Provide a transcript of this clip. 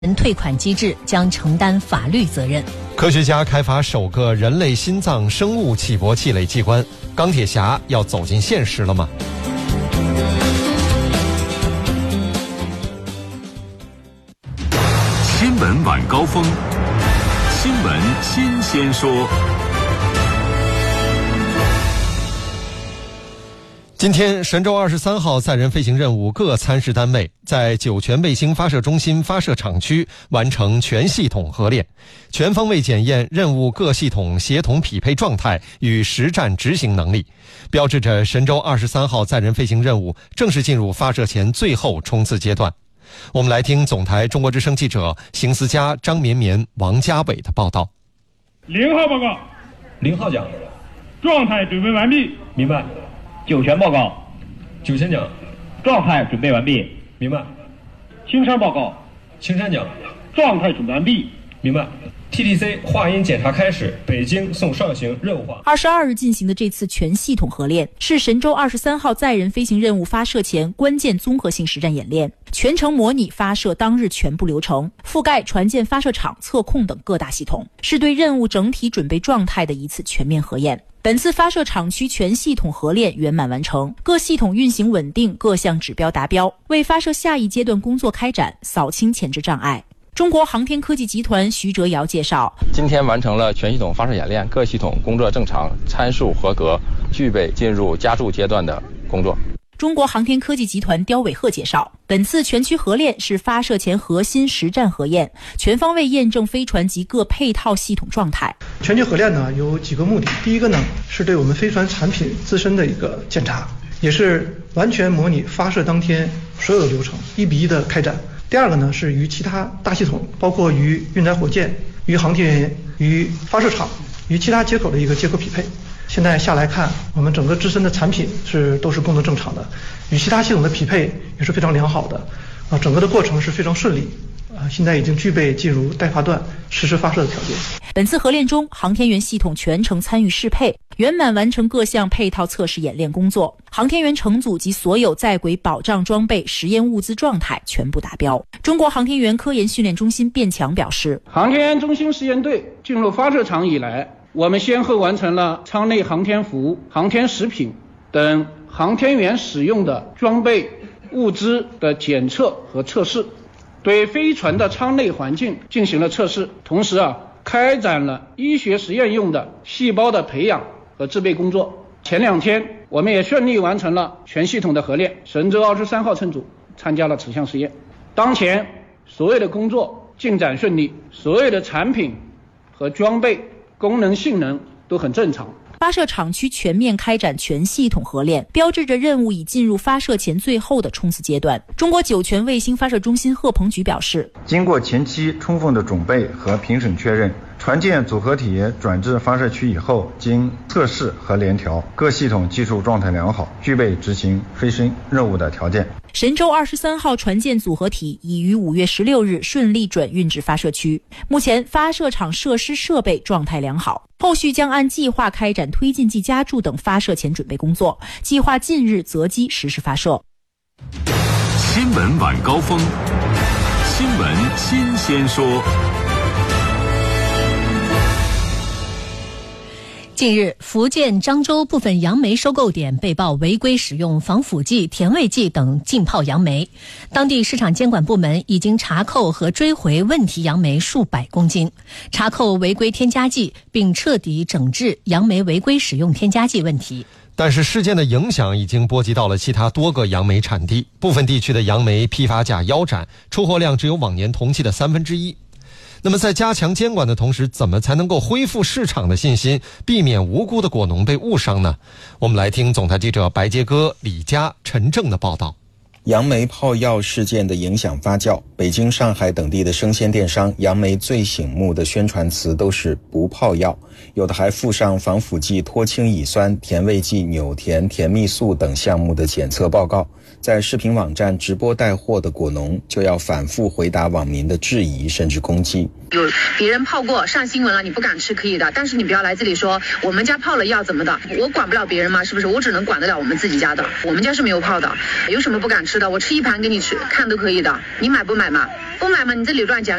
人退款机制将承担法律责任。 科学家开发首个人类心脏生物起搏器类机关，钢铁侠要走进现实了吗？ 新闻晚高峰，新闻新鲜说。 今天神舟23号载人飞行任务各参试单位在酒泉卫星发射中心发射场区完成全系统合练，全方位检验任务各系统协同匹配状态与实战执行能力，标志着神舟23号载人飞行任务正式进入发射前最后冲刺阶段。我们来听总台中国之声记者邢思佳、张绵绵、王家伟的报道。 0号报告。 0号讲。 状态准备完毕。 明白。 酒泉报告。 酒泉讲。 状态准备完毕。 明白。 青山报告。 青山讲。 状态准备完毕。 明白。TTC 话音检查开始，北京送上行任务化。 22日进行的这次全系统合练是神舟23号载人飞行任务发射前关键综合性实战演练，全程模拟发射当日全部流程，覆盖船舰发射场、测控等各大系统，是对任务整体准备状态的一次全面核验。本次发射场区全系统合练圆满完成，各系统运行稳定，各项指标达标，为发射下一阶段工作开展扫清前置障碍。中国航天科技集团徐哲尧介绍， 今天完成了全系统发射演练，各系统工作正常，参数合格，具备进入加速阶段的工作。 中国航天科技集团刁伟鹤介绍，本次全区合练是发射前核心实战核验，全方位验证飞船及各配套系统状态。 全区合练呢有几个目的，第一个呢是对我们飞船产品自身的一个检查，也是完全模拟发射当天所有的流程，1比1的开展。第二个呢是与其他大系统，包括与运载火箭、与航天员、与发射场、与其他接口的一个接口匹配。现在下来看，我们整个自身的产品都是工作正常的，与其他系统的匹配也是非常良好的，整个的过程是非常顺利，现在已经具备进入待发段实施发射的条件。 本次合练中，航天员系统全程参与适配，圆满完成各项配套测试演练工作，航天员乘组及所有在轨保障装备、实验物资状态全部达标。中国航天员科研训练中心卞强表示， 航天员中心实验队进入发射场以来，我们先后完成了舱内航天服、航天食品等航天员使用的装备物资的检测和测试，对飞船的舱内环境进行了测试，同时开展了医学实验用的细胞的培养和制备工作。前2天我们也顺利完成了全系统的合练，神舟23号乘组参加了此项实验。当前所有的工作进展顺利，所有的产品和装备功能性能都很正常。 发射场区全面开展全系统合练，标志着任务已进入发射前最后的冲刺阶段。中国酒泉卫星发射中心贺鹏举表示， 经过前期充分的准备和评审确认，船舰组合体转至发射区以后，经测试和联调，各系统技术状态良好，具备执行飞行任务的条件。 神舟23号船舰组合体已于5月16日顺利转运至发射区，目前发射场设施设备状态良好，后续将按计划开展推进剂加注等发射前准备工作，计划近日择机实施发射。 新闻晚高峰，新闻新鲜说。 近日，福建漳州部分杨梅收购点被曝违规使用防腐剂、甜味剂等浸泡杨梅，当地市场监管部门已经查扣和追回问题杨梅数百公斤，查扣违规添加剂，并彻底整治杨梅违规使用添加剂问题。 但是事件的影响已经波及到了其他多个杨梅产地，部分地区的杨梅批发价腰斩，出货量只有往年同期的1/3。那么在加强监管的同时，怎么才能够恢复市场的信心，避免无辜的果农被误伤呢？我们来听总台记者白杰哥、李佳、陈正的报道。 杨梅泡药事件的影响发酵，北京、上海等地的生鲜电商杨梅最醒目的宣传词都是不泡药，有的还附上防腐剂、脱氢乙酸、甜味剂、纽甜、甜蜜素等项目的检测报告。在视频网站直播带货的果农就要反复回答网民的质疑甚至攻击。 有别人泡过上新闻了，你不敢吃可以的，但是你不要来这里说我们家泡了药怎么的，我管不了别人吗？是不是？我只能管得了我们自己家的，我们家是没有泡的，有什么不敢吃的？我吃一盘给你吃看都可以的，你买不买嘛？不买嘛，你这里乱讲。